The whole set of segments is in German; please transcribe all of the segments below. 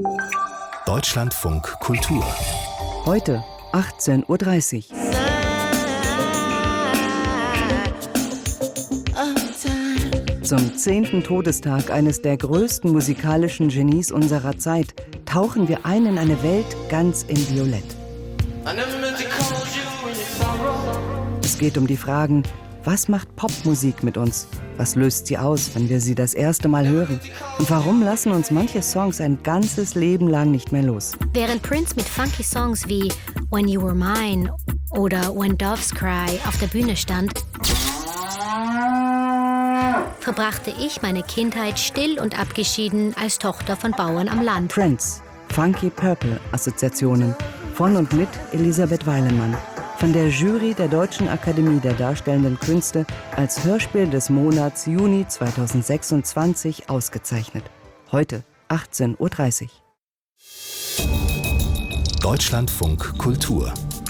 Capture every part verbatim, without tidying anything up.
Deutschlandfunk Kultur. Heute achtzehn Uhr dreißig. Zum zehnten Todestag eines der größten musikalischen Genies unserer Zeit tauchen wir ein in eine Welt ganz in Violett. Es geht um die Fragen: Was macht Popmusik mit uns? Was löst sie aus, wenn wir sie das erste Mal hören? Und warum lassen uns manche Songs ein ganzes Leben lang nicht mehr los? Während Prince mit funky Songs wie When You Were Mine oder When Doves Cry auf der Bühne stand, verbrachte ich meine Kindheit still und abgeschieden als Tochter von Bauern am Land. Prince, Funky Purple Assoziationen von und mit Elisabeth Weilenmann. Von der Jury der Deutschen Akademie der Darstellenden Künste als Hörspiel des Monats Juni zweitausendsechsundzwanzig ausgezeichnet. Heute achtzehn Uhr dreißig. Deutschlandfunk Kultur.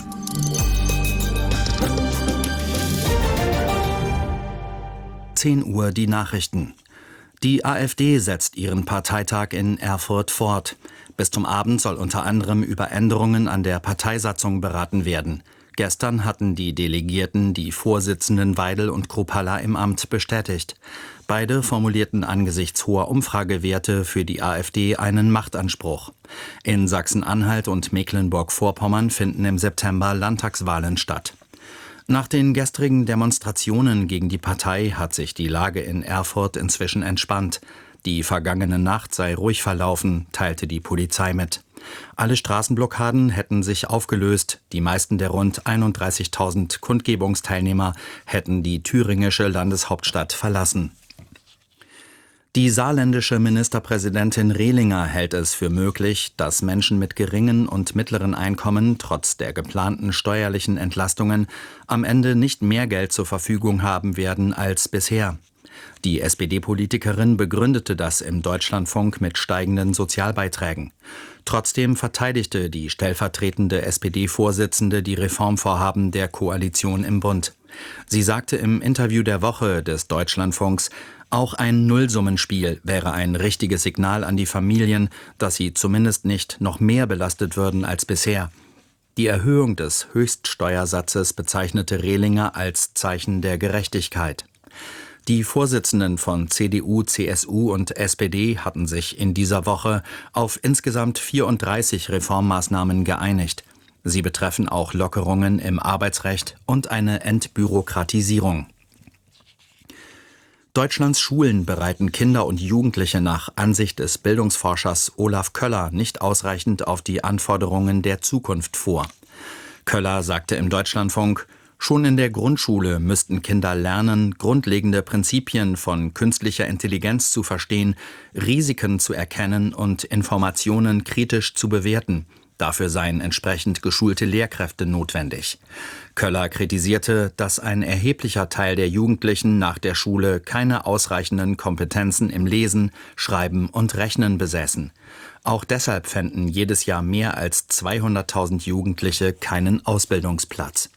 zehn Uhr die Nachrichten. Die AfD setzt ihren Parteitag in Erfurt fort. Bis zum Abend soll unter anderem über Änderungen an der Parteisatzung beraten werden. Gestern hatten die Delegierten die Vorsitzenden Weidel und Kruppalla im Amt bestätigt. Beide formulierten angesichts hoher Umfragewerte für die AfD einen Machtanspruch. In Sachsen-Anhalt und Mecklenburg-Vorpommern finden im September Landtagswahlen statt. Nach den gestrigen Demonstrationen gegen die Partei hat sich die Lage in Erfurt inzwischen entspannt. Die vergangene Nacht sei ruhig verlaufen, teilte die Polizei mit. Alle Straßenblockaden hätten sich aufgelöst. Die meisten der rund einunddreißigtausend Kundgebungsteilnehmer hätten die thüringische Landeshauptstadt verlassen. Die saarländische Ministerpräsidentin Rehlinger hält es für möglich, dass Menschen mit geringen und mittleren Einkommen trotz der geplanten steuerlichen Entlastungen am Ende nicht mehr Geld zur Verfügung haben werden als bisher. Die S P D-Politikerin begründete das im Deutschlandfunk mit steigenden Sozialbeiträgen. Trotzdem verteidigte die stellvertretende S P D-Vorsitzende die Reformvorhaben der Koalition im Bund. Sie sagte im Interview der Woche des Deutschlandfunks, auch ein Nullsummenspiel wäre ein richtiges Signal an die Familien, dass sie zumindest nicht noch mehr belastet würden als bisher. Die Erhöhung des Höchststeuersatzes bezeichnete Rehlinger als Zeichen der Gerechtigkeit. Die Vorsitzenden von C D U, C S U und S P D hatten sich in dieser Woche auf insgesamt vierunddreißig Reformmaßnahmen geeinigt. Sie betreffen auch Lockerungen im Arbeitsrecht und eine Entbürokratisierung. Deutschlands Schulen bereiten Kinder und Jugendliche nach Ansicht des Bildungsforschers Olaf Köller nicht ausreichend auf die Anforderungen der Zukunft vor. Köller sagte im Deutschlandfunk, schon in der Grundschule müssten Kinder lernen, grundlegende Prinzipien von künstlicher Intelligenz zu verstehen, Risiken zu erkennen und Informationen kritisch zu bewerten. Dafür seien entsprechend geschulte Lehrkräfte notwendig. Köller kritisierte, dass ein erheblicher Teil der Jugendlichen nach der Schule keine ausreichenden Kompetenzen im Lesen, Schreiben und Rechnen besäßen. Auch deshalb fänden jedes Jahr mehr als zweihunderttausend Jugendliche keinen Ausbildungsplatz.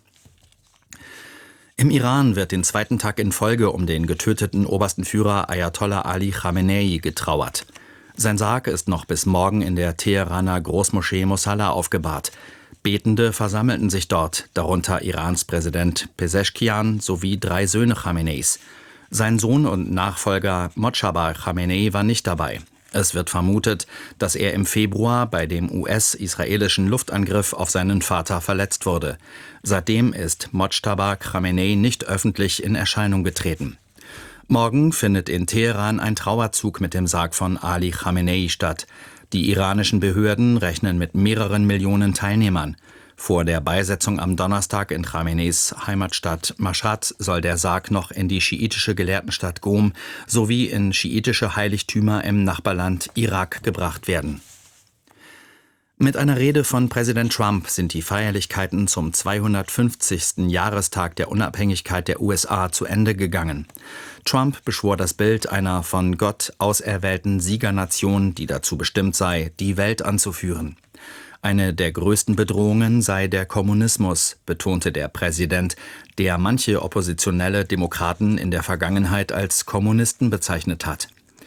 Im Iran wird den zweiten Tag in Folge um den getöteten obersten Führer Ayatollah Ali Khamenei getrauert. Sein Sarg ist noch bis morgen in der Teheraner Großmoschee Mosalla aufgebahrt. Betende versammelten sich dort, darunter Irans Präsident Pezeshkian sowie drei Söhne Khameneis. Sein Sohn und Nachfolger Mojtaba Khamenei war nicht dabei. Es wird vermutet, dass er im Februar bei dem U S-israelischen Luftangriff auf seinen Vater verletzt wurde. Seitdem ist Mojtaba Khamenei nicht öffentlich in Erscheinung getreten. Morgen findet in Teheran ein Trauerzug mit dem Sarg von Ali Khamenei statt. Die iranischen Behörden rechnen mit mehreren Millionen Teilnehmern. Vor der Beisetzung am Donnerstag in Khameneis Heimatstadt Mashhad soll der Sarg noch in die schiitische Gelehrtenstadt Qom sowie in schiitische Heiligtümer im Nachbarland Irak gebracht werden. Mit einer Rede von Präsident Trump sind die Feierlichkeiten zum zweihundertfünfzigsten Jahrestag der Unabhängigkeit der U S A zu Ende gegangen. Trump beschwor das Bild einer von Gott auserwählten Siegernation, die dazu bestimmt sei, die Welt anzuführen. Eine der größten Bedrohungen sei der Kommunismus, betonte der Präsident, der manche oppositionelle Demokraten in der Vergangenheit als Kommunisten bezeichnet hat.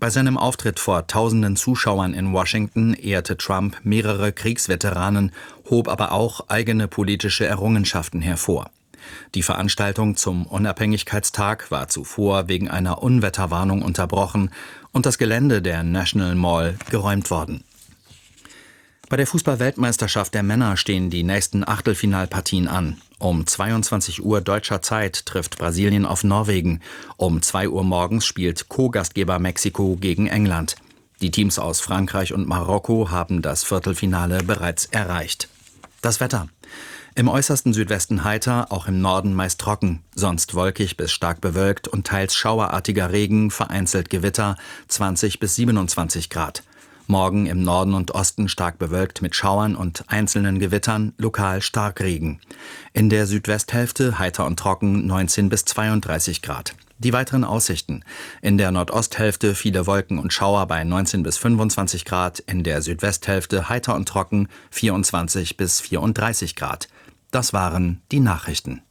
Bei seinem Auftritt vor tausenden Zuschauern in Washington ehrte Trump mehrere Kriegsveteranen, hob aber auch eigene politische Errungenschaften hervor. Die Veranstaltung zum Unabhängigkeitstag war zuvor wegen einer Unwetterwarnung unterbrochen und das Gelände der National Mall geräumt worden. Bei der Fußball-Weltmeisterschaft der Männer stehen die nächsten Achtelfinalpartien an. Um zweiundzwanzig Uhr deutscher Zeit trifft Brasilien auf Norwegen. Um zwei Uhr morgens spielt Co-Gastgeber Mexiko gegen England. Die Teams aus Frankreich und Marokko haben das Viertelfinale bereits erreicht. Das Wetter. Im äußersten Südwesten heiter, auch im Norden meist trocken, sonst wolkig bis stark bewölkt und teils schauerartiger Regen, vereinzelt Gewitter, zwanzig bis siebenundzwanzig Grad. Morgen im Norden und Osten stark bewölkt mit Schauern und einzelnen Gewittern, lokal Starkregen. In der Südwesthälfte heiter und trocken, neunzehn bis zweiunddreißig Grad. Die weiteren Aussichten. In der Nordosthälfte viele Wolken und Schauer bei neunzehn bis fünfundzwanzig Grad, in der Südwesthälfte heiter und trocken, vierundzwanzig bis vierunddreißig Grad. Das waren die Nachrichten.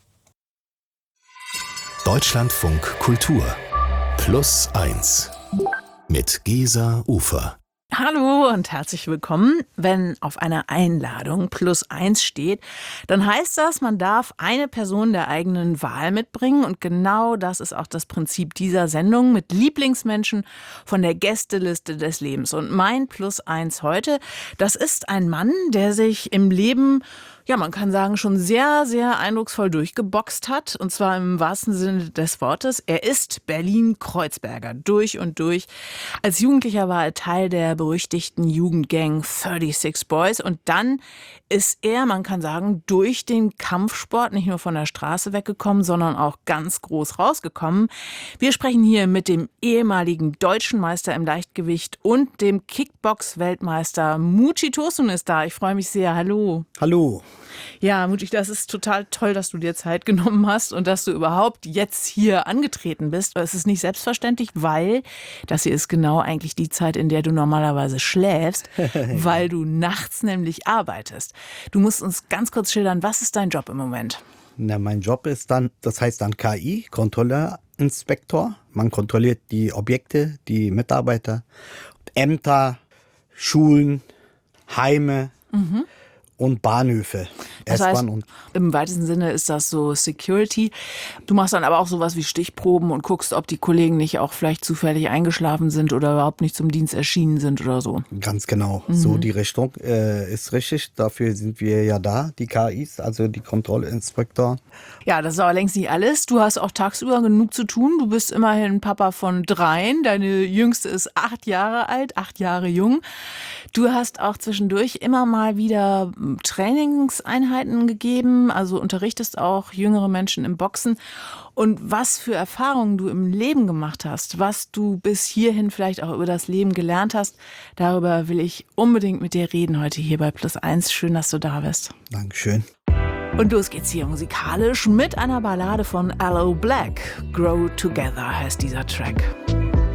Deutschlandfunk Kultur Plus eins mit Gesa Ufer. Hallo und herzlich willkommen. Wenn auf einer Einladung plus eins steht, dann heißt das, man darf eine Person der eigenen Wahl mitbringen. Und genau das ist auch das Prinzip dieser Sendung mit Lieblingsmenschen von der Gästeliste des Lebens. Und mein Plus eins heute, das ist ein Mann, der sich im Leben, ja, man kann sagen, schon sehr, sehr eindrucksvoll durchgeboxt hat. Und zwar im wahrsten Sinne des Wortes. Er ist Berlin-Kreuzberger durch und durch. Als Jugendlicher war er Teil der berüchtigten Jugendgang sechsunddreißig Boys. Und dann ist er, man kann sagen, durch den Kampfsport nicht nur von der Straße weggekommen, sondern auch ganz groß rausgekommen. Wir sprechen hier mit dem ehemaligen deutschen Meister im Leichtgewicht und dem Kickbox-Weltmeister Mucci Tosun ist da. Ich freue mich sehr. Hallo. Hallo. Ja, Mucci, das ist total toll, dass du dir Zeit genommen hast und dass du überhaupt jetzt hier angetreten bist. Es ist nicht selbstverständlich, weil das hier ist genau eigentlich die Zeit, in der du normalerweise schläfst, weil du nachts nämlich arbeitest. Du musst uns ganz kurz schildern, was ist dein Job im Moment? Na, mein Job ist dann, das heißt dann K I, Kontrollinspektor. Man kontrolliert die Objekte, die Mitarbeiter, Ämter, Schulen, Heime. Mhm. Und Bahnhöfe. Das heißt, und im weitesten Sinne ist das so Security. Du machst dann aber auch sowas wie Stichproben und guckst, ob die Kollegen nicht auch vielleicht zufällig eingeschlafen sind oder überhaupt nicht zum Dienst erschienen sind oder so. Ganz genau. Mhm. So die Richtung äh, ist richtig. Dafür sind wir ja da, die K Is, also die Kontrollinspektoren. Ja, das ist aber längst nicht alles. Du hast auch tagsüber genug zu tun. Du bist immerhin Papa von dreien. Deine Jüngste ist acht Jahre alt, acht Jahre jung. Du hast auch zwischendurch immer mal wieder Trainingseinheiten gegeben, also unterrichtest auch jüngere Menschen im Boxen. Und was für Erfahrungen du im Leben gemacht hast, was du bis hierhin vielleicht auch über das Leben gelernt hast, darüber will ich unbedingt mit dir reden heute hier bei Plus eins. Schön, dass du da bist. Dankeschön. Und los geht's hier musikalisch mit einer Ballade von Aloe Blacc. Grow Together heißt dieser Track.